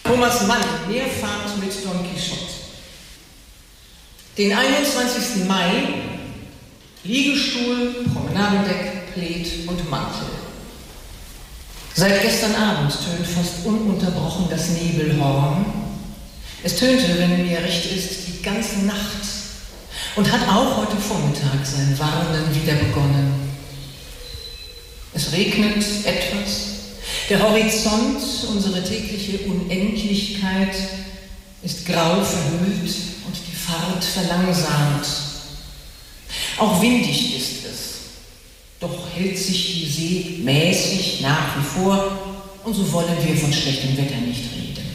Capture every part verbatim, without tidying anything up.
Thomas Mann, Meerfahrt mit Don Quixote. Den einundzwanzigsten Mai, Liegestuhl, Promenadendeck, Plaid und Mantel. Seit gestern Abend tönt fast ununterbrochen das Nebelhorn. Es tönte, wenn mir recht ist, die ganze Nacht und hat auch heute Vormittag sein Warnen wieder begonnen. Es regnet etwas. Der Horizont, unsere tägliche Unendlichkeit, ist grau verhüllt und die Fahrt verlangsamt. Auch windig ist es, doch hält sich die See mäßig nach wie vor und so wollen wir von schlechtem Wetter nicht reden.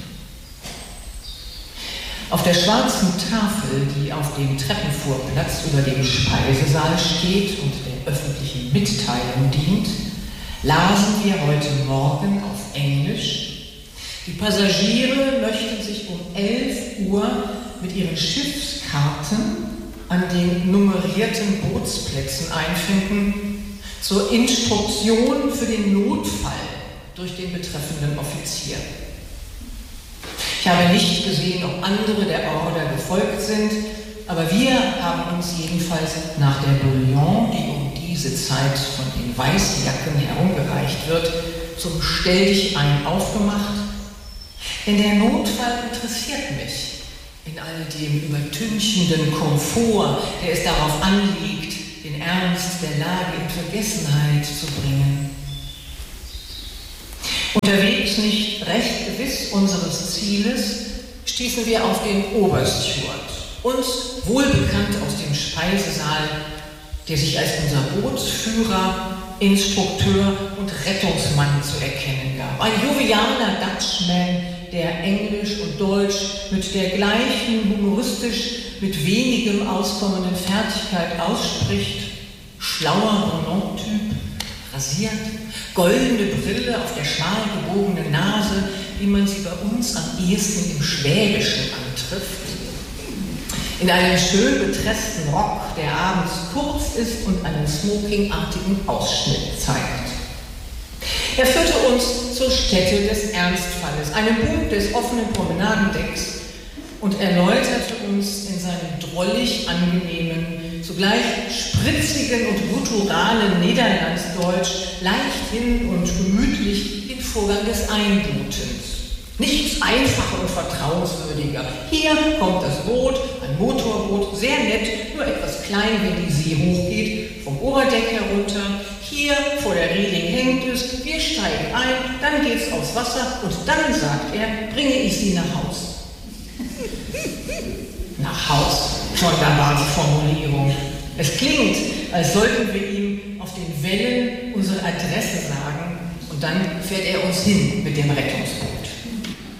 Auf der schwarzen Tafel, die auf dem Treppenvorplatz über dem Speisesaal steht und der öffentlichen Mitteilung dient, lasen wir heute Morgen auf Englisch: Die Passagiere möchten sich um elf Uhr mit ihren Schiffskarten an den nummerierten Bootsplätzen einfinden, zur Instruktion für den Notfall durch den betreffenden Offizier. Ich habe nicht gesehen, ob andere der Order gefolgt sind, aber wir haben uns jedenfalls nach der Bouillon, die um diese Zeit von den weißen Jacken herumgereicht wird, zum Stelldichein aufgemacht. Denn der Notfall interessiert mich in all dem übertünchenden Komfort, der es darauf anliegt, den Ernst der Lage in Vergessenheit zu bringen. Unterwegs nicht recht gewiss unseres Zieles, stießen wir auf den Obersteward, uns wohlbekannt aus dem Speisesaal, der sich als unser Bootsführer, Instrukteur und Rettungsmann zu erkennen gab. Ein jovialer Dutchman, der Englisch und Deutsch mit der gleichen humoristisch mit wenigem auskommenden Fertigkeit ausspricht, schlauer Renault-Typ, rasiert, goldene Brille auf der schmal gebogenen Nase, wie man sie bei uns am ehesten im Schwäbischen antrifft, in einem schön betressten Rock, der abends kurz ist und einen smokingartigen Ausschnitt zeigt. Er führte uns zur Stätte des Ernstfalles, einem Punkt des offenen Promenadendecks, und erläuterte uns in seinem drollig angenehmen, zugleich spritzigen und gutturalen Niederlandsdeutsch leichthin und gemütlich den Vorgang des Einbootens. Nichts einfacher und vertrauenswürdiger. Hier kommt das Boot, ein Motorboot, sehr nett, nur etwas klein, wenn die See hochgeht, vom Oberdeck herunter. Hier vor der Reling hängt es, wir steigen ein, dann geht's aufs Wasser und dann, sagt er, bringe ich Sie nach Haus. Nach Haus, wunderbare Formulierung. Es klingt, als sollten wir ihm auf den Wellen unsere Adresse sagen und dann fährt er uns hin mit dem Rettungsboot.